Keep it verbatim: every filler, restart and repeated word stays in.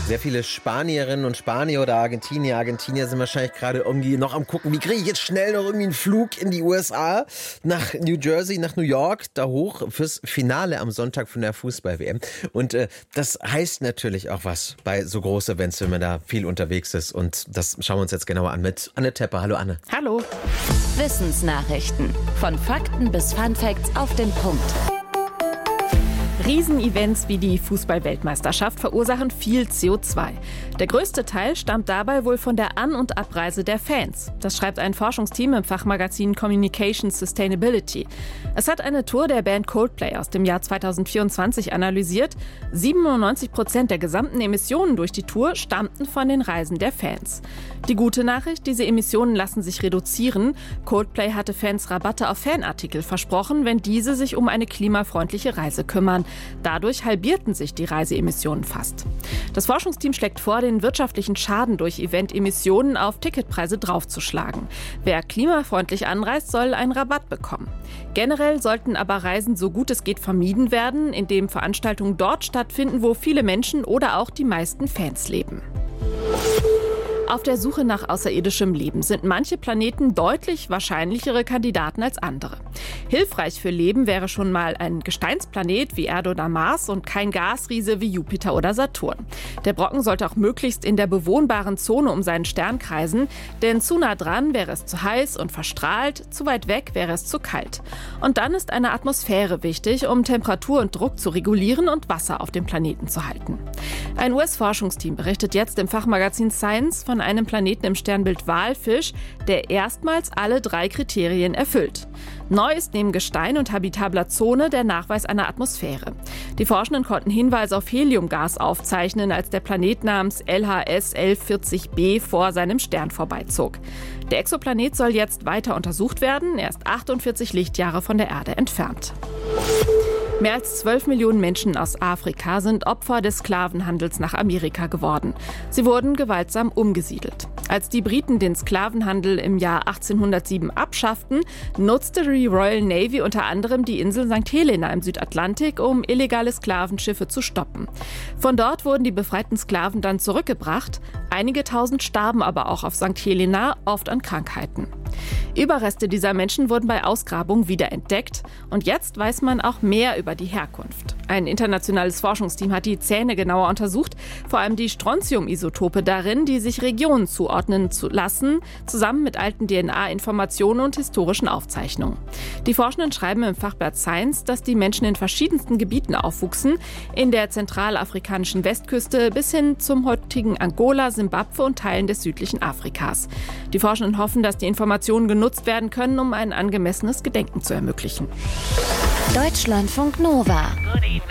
Sehr viele Spanierinnen und Spanier oder Argentinier, Argentinier sind wahrscheinlich gerade irgendwie noch am gucken, wie kriege ich jetzt schnell noch irgendwie einen Flug in die U S A, nach New Jersey, nach New York, da hoch fürs Finale am Sonntag von der Fußball-W M. Und äh, das heißt natürlich auch was bei so großen Events, wenn man da viel unterwegs ist. Und das schauen wir uns jetzt genauer an mit Anne Tepper. Hallo Anne. Hallo. Wissensnachrichten. Von Fakten bis Funfacts auf den Punkt. Riesenevents wie die Fußball-Weltmeisterschaft verursachen viel C O zwei. Der größte Teil stammt dabei wohl von der An- und Abreise der Fans. Das schreibt ein Forschungsteam im Fachmagazin Communication Sustainability. Es hat eine Tour der Band Coldplay aus dem Jahr zweitausendvierundzwanzig analysiert. siebenundneunzig Prozent der gesamten Emissionen durch die Tour stammten von den Reisen der Fans. Die gute Nachricht, diese Emissionen lassen sich reduzieren. Coldplay hatte Fans Rabatte auf Fanartikel versprochen, wenn diese sich um eine klimafreundliche Reise kümmern. Dadurch halbierten sich die Reiseemissionen fast. Das Forschungsteam schlägt vor, den wirtschaftlichen Schaden durch Eventemissionen auf Ticketpreise draufzuschlagen. Wer klimafreundlich anreist, soll einen Rabatt bekommen. Generell sollten aber Reisen so gut es geht vermieden werden, indem Veranstaltungen dort stattfinden, wo viele Menschen oder auch die meisten Fans leben. Auf der Suche nach außerirdischem Leben sind manche Planeten deutlich wahrscheinlichere Kandidaten als andere. Hilfreich für Leben wäre schon mal ein Gesteinsplanet wie Erde oder Mars und kein Gasriese wie Jupiter oder Saturn. Der Brocken sollte auch möglichst in der bewohnbaren Zone um seinen Stern kreisen, denn zu nah dran wäre es zu heiß und verstrahlt, zu weit weg wäre es zu kalt. Und dann ist eine Atmosphäre wichtig, um Temperatur und Druck zu regulieren und Wasser auf dem Planeten zu halten. Ein U S-Forschungsteam berichtet jetzt im Fachmagazin Science von einem Planeten im Sternbild Walfisch, der erstmals alle drei Kriterien erfüllt. Neu ist neben Gestein und habitabler Zone der Nachweis einer Atmosphäre. Die Forschenden konnten Hinweise auf Heliumgas aufzeichnen, als der Planet namens L H S elf vierzig b vor seinem Stern vorbeizog. Der Exoplanet soll jetzt weiter untersucht werden. Er ist achtundvierzig Lichtjahre von der Erde entfernt. Mehr als zwölf Millionen Menschen aus Afrika sind Opfer des Sklavenhandels nach Amerika geworden. Sie wurden gewaltsam umgesiedelt. Als die Briten den Sklavenhandel im Jahr achtzehnhundertsieben abschafften, nutzte die Royal Navy unter anderem die Insel Sankt Helena im Südatlantik, um illegale Sklavenschiffe zu stoppen. Von dort wurden die befreiten Sklaven dann zurückgebracht. Einige tausend starben aber auch auf Sankt Helena, oft an Krankheiten. Überreste dieser Menschen wurden bei Ausgrabungen wiederentdeckt und jetzt weiß man auch mehr über die Herkunft. Ein internationales Forschungsteam hat die Zähne genauer untersucht, vor allem die Strontium-Isotope darin, die sich Regionen zuordnen zu lassen, zusammen mit alten D N A-Informationen und historischen Aufzeichnungen. Die Forschenden schreiben im Fachblatt Science, dass die Menschen in verschiedensten Gebieten aufwuchsen, in der zentralafrikanischen Westküste bis hin zum heutigen Angola, Simbabwe und Teilen des südlichen Afrikas. Die Forschenden hoffen, dass die Informationen genutzt werden können, um ein angemessenes Gedenken zu ermöglichen. Deutschlandfunk Nova.